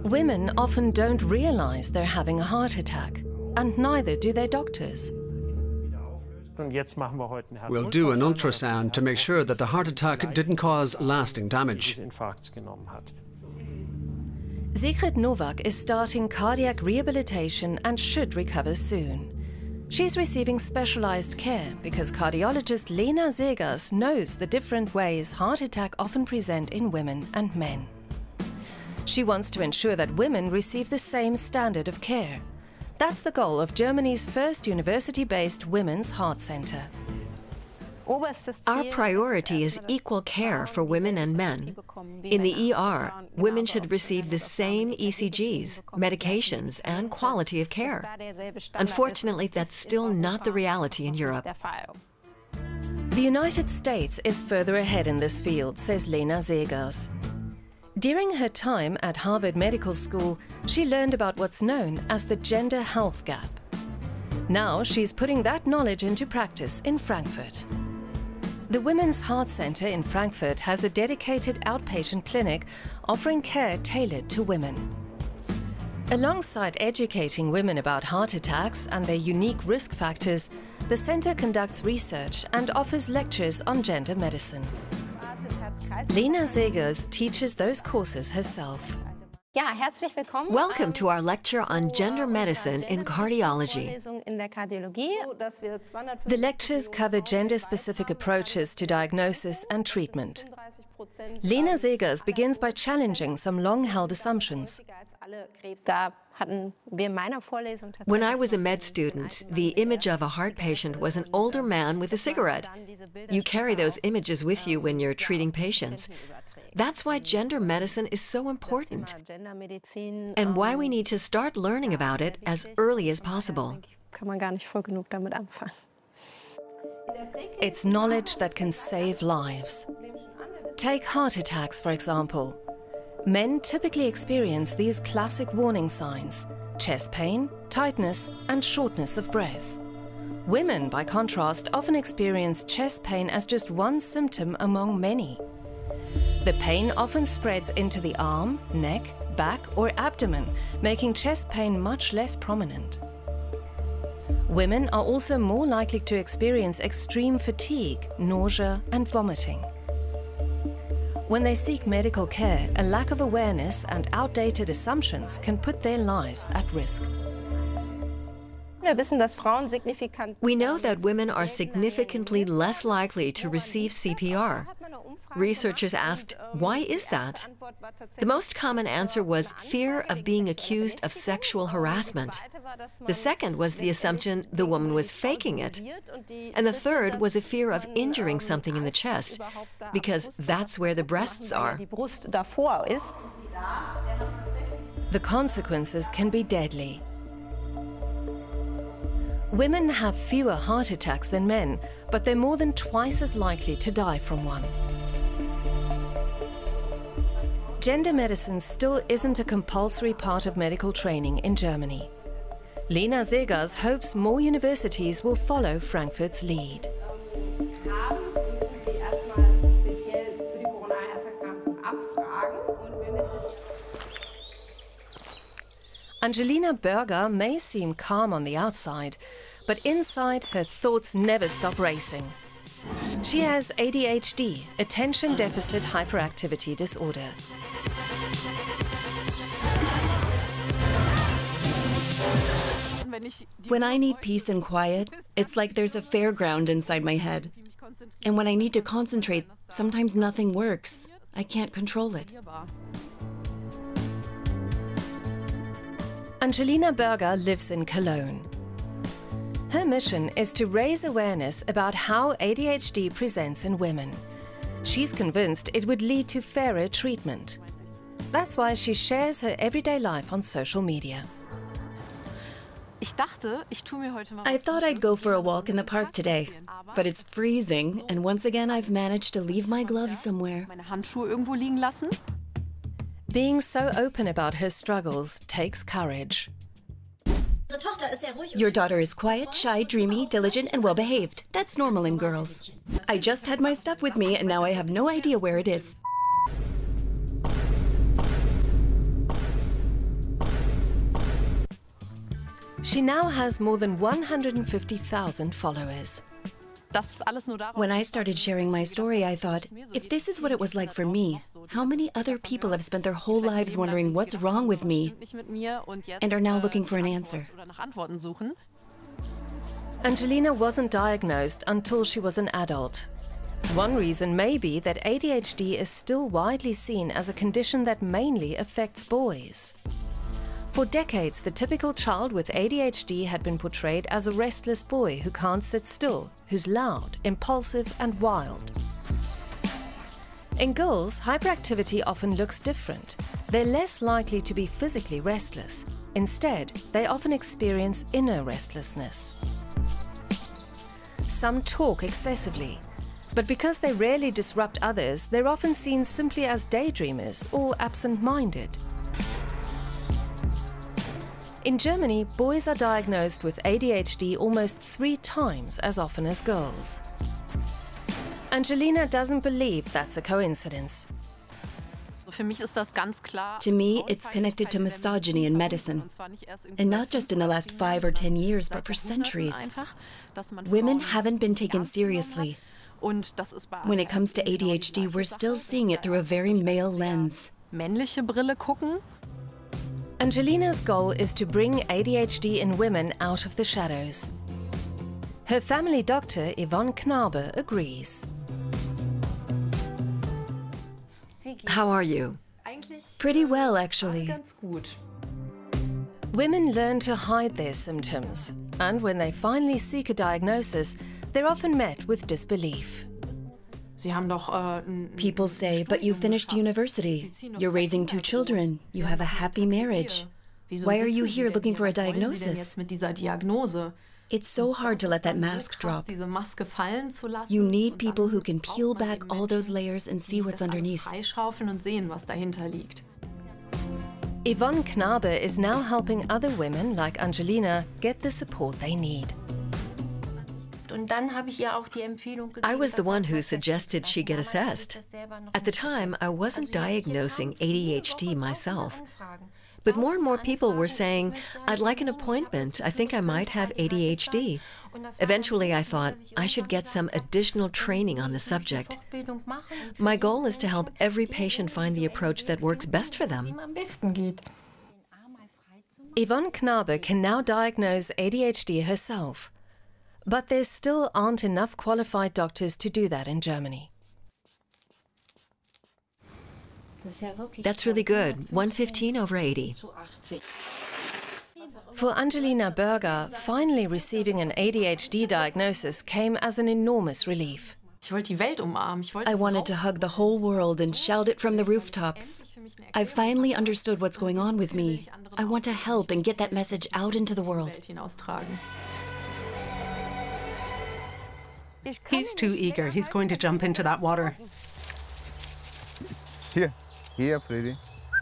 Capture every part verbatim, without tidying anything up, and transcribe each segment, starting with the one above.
Women often don't realize they're having a heart attack, and neither do their doctors. We'll do an ultrasound to make sure that the heart attack didn't cause lasting damage. Sigrid Nowak is starting cardiac rehabilitation and should recover soon. She's receiving specialized care because cardiologist Lena Segers knows the different ways heart attack often present in women and men. She wants to ensure that women receive the same standard of care. That's the goal of Germany's first university-based women's heart center. Our priority is equal care for women and men. In the E R, women should receive the same E C Gs, medications, and quality of care. Unfortunately, that's still not the reality in Europe. The United States is further ahead in this field, says Lena Segers. During her time at Harvard Medical School, she learned about what's known as the gender health gap. Now she's putting that knowledge into practice in Frankfurt. The Women's Heart Center in Frankfurt has a dedicated outpatient clinic offering care tailored to women. Alongside educating women about heart attacks and their unique risk factors, the center conducts research and offers lectures on gender medicine. Lena Segers teaches those courses herself. Welcome to our lecture on gender medicine in cardiology. The lectures cover gender-specific approaches to diagnosis and treatment. Lena Segers begins by challenging some long-held assumptions. When I was a med student, the image of a heart patient was an older man with a cigarette. You carry those images with you when you're treating patients. That's why gender medicine is so important, and why we need to start learning about it as early as possible. It's knowledge that can save lives. Take heart attacks, for example. Men typically experience these classic warning signs: chest pain, tightness, and shortness of breath. Women, by contrast, often experience chest pain as just one symptom among many. The pain often spreads into the arm, neck, back, or abdomen, making chest pain much less prominent. Women are also more likely to experience extreme fatigue, nausea, and vomiting. When they seek medical care, a lack of awareness and outdated assumptions can put their lives at risk. We know that women are significantly less likely to receive C P R. Researchers asked, why is that? The most common answer was fear of being accused of sexual harassment. The second was the assumption the woman was faking it. And the third was a fear of injuring something in the chest, because that's where the breasts are. The consequences can be deadly. Women have fewer heart attacks than men, but they're more than twice as likely to die from one. Gender medicine still isn't a compulsory part of medical training in Germany. Lena Segers hopes more universities will follow Frankfurt's lead. Angelina Berger may seem calm on the outside, but inside her thoughts never stop racing. She has A D H D, attention deficit hyperactivity disorder. When I need peace and quiet, it's like there's a fairground inside my head. And when I need to concentrate, sometimes nothing works. I can't control it. Angelina Berger lives in Cologne. Her mission is to raise awareness about how A D H D presents in women. She's convinced it would lead to fairer treatment. That's why she shares her everyday life on social media. I thought I'd go for a walk in the park today, but it's freezing, and once again I've managed to leave my gloves somewhere. Being so open about her struggles takes courage. Your daughter is quiet, shy, dreamy, diligent, and well-behaved. That's normal in girls. I just had my stuff with me, and now I have no idea where it is. She now has more than one hundred fifty thousand followers. When I started sharing my story, I thought, if this is what it was like for me, how many other people have spent their whole lives wondering what's wrong with me and are now looking for an answer? Angelina wasn't diagnosed until she was an adult. One reason may be that A D H D is still widely seen as a condition that mainly affects boys. For decades, the typical child with A D H D had been portrayed as a restless boy who can't sit still, who's loud, impulsive and wild. In girls, hyperactivity often looks different. They're less likely to be physically restless. Instead, they often experience inner restlessness. Some talk excessively, but because they rarely disrupt others, they're often seen simply as daydreamers or absent-minded. In Germany, boys are diagnosed with A D H D almost three times as often as girls. Angelina doesn't believe that's a coincidence. To me, it's connected to misogyny in medicine. And not just in the last five or ten years, but for centuries. Women haven't been taken seriously. When it comes to A D H D, we're still seeing it through a very male lens. Angelina's goal is to bring A D H D in women out of the shadows. Her family doctor, Yvonne Knabe, agrees. How are you? Pretty well, actually. Women learn to hide their symptoms, and when they finally seek a diagnosis, they're often met with disbelief. People say, but you finished university. You're raising two children. You have a happy marriage. Why are you here looking for a diagnosis? It's so hard to let that mask drop. You need people who can peel back all those layers and see what's underneath. Yvonne Knabe is now helping other women like Angelina get the support they need. I was the one who suggested she get assessed. At the time, I wasn't diagnosing A D H D myself. But more and more people were saying, I'd like an appointment. I think I might have A D H D. Eventually, I thought I should get some additional training on the subject. My goal is to help every patient find the approach that works best for them. Yvonne Knabe can now diagnose A D H D herself. But there still aren't enough qualified doctors to do that in Germany. That's really good. one fifteen over eighty. For Angelina Berger, finally receiving an A D H D diagnosis came as an enormous relief. I wanted to hug the whole world and shout it from the rooftops. I finally understood what's going on with me. I want to help and get that message out into the world. He's too eager. He's going to jump into that water. Here, here, Freddy.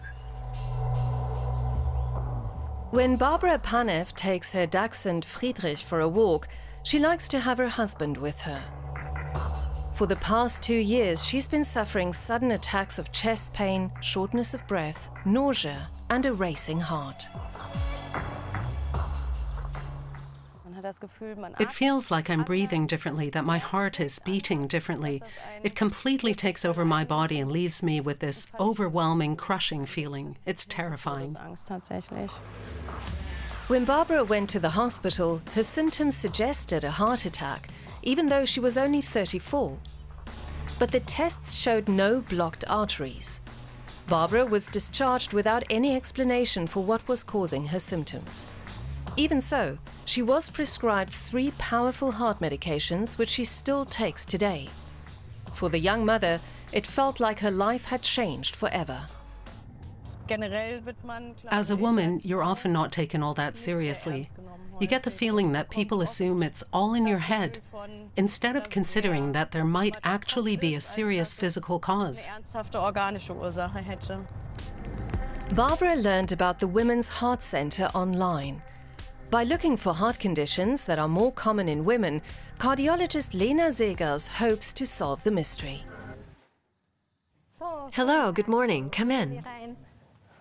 When Barbara Panev takes her dachshund Friedrich for a walk, she likes to have her husband with her. For the past two years, she's been suffering sudden attacks of chest pain, shortness of breath, nausea, and a racing heart. It feels like I'm breathing differently, that my heart is beating differently. It completely takes over my body and leaves me with this overwhelming, crushing feeling. It's terrifying. When Barbara went to the hospital, her symptoms suggested a heart attack, even though she was only thirty-four. But the tests showed no blocked arteries. Barbara was discharged without any explanation for what was causing her symptoms. Even so, she was prescribed three powerful heart medications, which she still takes today. For the young mother, it felt like her life had changed forever. As a woman, you're often not taken all that seriously. You get the feeling that people assume it's all in your head, instead of considering that there might actually be a serious physical cause. Barbara learned about the Women's Heart Center online. By looking for heart conditions that are more common in women, cardiologist Lena Segers hopes to solve the mystery. Hello, good morning. Come in.